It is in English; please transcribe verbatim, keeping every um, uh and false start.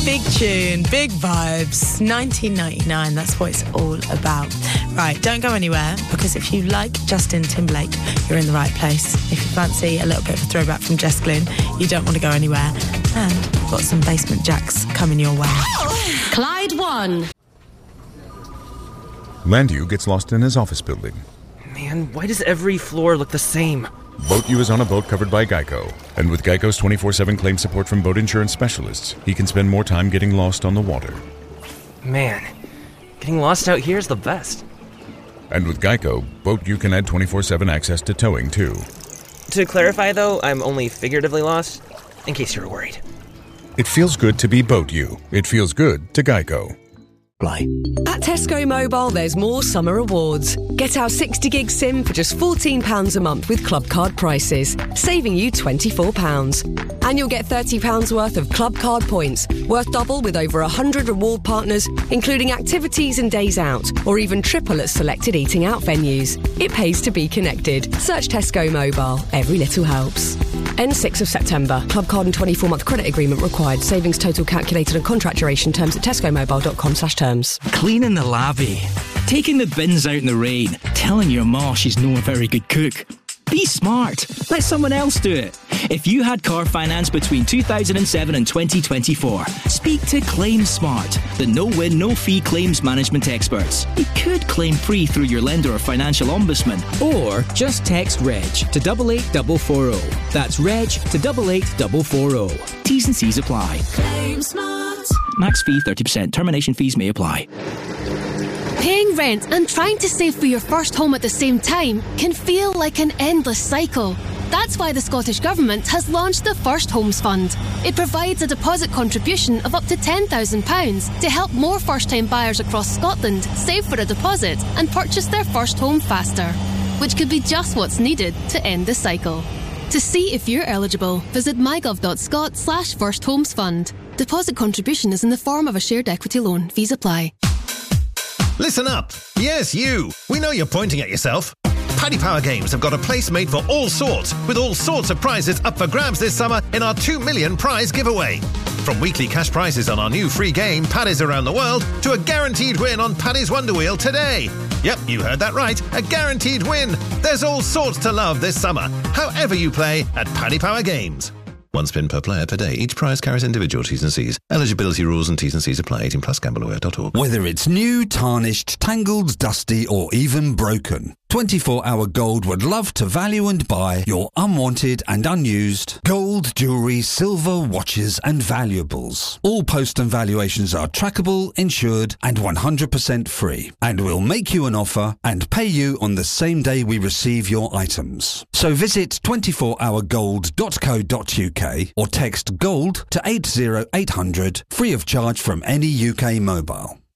Big tune, big vibes, nineteen ninety-nine, that's what it's all about. Right, don't go anywhere, because if you like Justin Timberlake, you're in the right place. If you fancy a little bit of a throwback from Jess Glynn, you don't want to go anywhere. And we've got some Basement Jacks coming your way. Clyde One. Landu gets lost in his office building. Man, why does every floor look the same? Boat U is on a boat covered by Geico. And with Geico's twenty-four seven claim support from boat insurance specialists, he can spend more time getting lost on the water. Man, getting lost out here is the best. And with Geico, Boat U can add twenty-four seven access to towing, too. To clarify, though, I'm only figuratively lost, in case you were worried. It feels good to be Boat U. It feels good to Geico. Play. At Tesco Mobile, there's more summer awards. Get our sixty gig SIM for just fourteen pounds a month with Club Card prices, saving you twenty-four pounds. And you'll get thirty pounds worth of Club Card points, worth double with over one hundred reward partners, including activities and days out, or even triple at selected eating out venues. It pays to be connected. Search Tesco Mobile. Every little helps. End sixth of September. Club Card and twenty-four month credit agreement required. Savings total calculated and contract duration terms at tescomobile.com slash terms. Cleaning the lavvy, taking the bins out in the rain, telling your ma she's no a very good cook. Be smart. Let someone else do it. If you had car finance between two thousand seven and twenty twenty-four, speak to ClaimSmart, the no-win, no-fee claims management experts. You could claim free through your lender or financial ombudsman, or just text REG to eight eight four four zero. That's REG to eight eight four four zero. T's and C's apply. ClaimSmart. Max fee thirty percent. Termination fees may apply. Paying rent and trying to save for your first home at the same time can feel like an endless cycle. That's why the Scottish Government has launched the First Homes Fund. It provides a deposit contribution of up to ten thousand pounds to help more first-time buyers across Scotland save for a deposit and purchase their first home faster, which could be just what's needed to end the cycle. To see if you're eligible, visit mygov.scot slash first homes fund. Deposit contribution is in the form of a shared equity loan. Fees apply. Listen up. Yes, you. We know you're pointing at yourself. Paddy Power Games have got a place made for all sorts, with all sorts of prizes up for grabs this summer in our two million prize giveaway. From weekly cash prizes on our new free game, Paddy's Around the World, to a guaranteed win on Paddy's Wonder Wheel today. Yep, you heard that right. A guaranteed win. There's all sorts to love this summer, however you play at Paddy Power Games. One spin per player per day. Each prize carries individual T's and C's. Eligibility rules and T's and C's apply. eighteen plus gamble aware dot org. Whether it's new, tarnished, tangled, dusty, or even broken, twenty-four hour Gold would love to value and buy your unwanted and unused gold, jewellery, silver, watches and valuables. All post and valuations are trackable, insured and one hundred percent free. And we'll make you an offer and pay you on the same day we receive your items. So visit twenty-four hour gold dot co dot uk or text GOLD to eight zero eight hundred free of charge from any U K mobile.